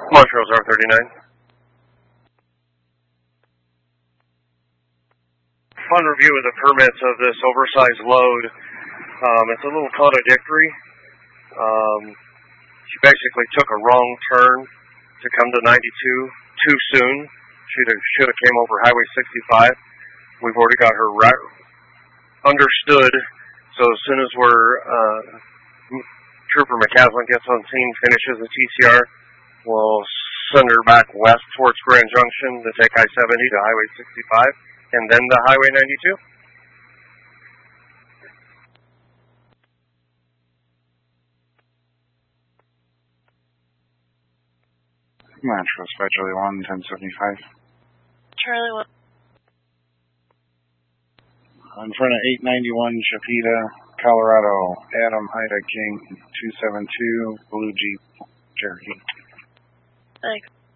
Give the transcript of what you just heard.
Montrose R39. Fun review of the permits of this oversized load. It's a little contradictory. She basically took a wrong turn to come to 92 too soon. Should have came over Highway 65. We've already got her understood. So as soon as Trooper McCaslin gets on scene, finishes the TCR, we'll send her back west towards Grand Junction to take I-70 to Highway 65 and then to Highway 92. Montrose by Charlie 1, 1075. Charlie 1. In front of 891 Chapita, Colorado, Adam Ida King, 272, Blue Jeep, Cherokee. Thanks.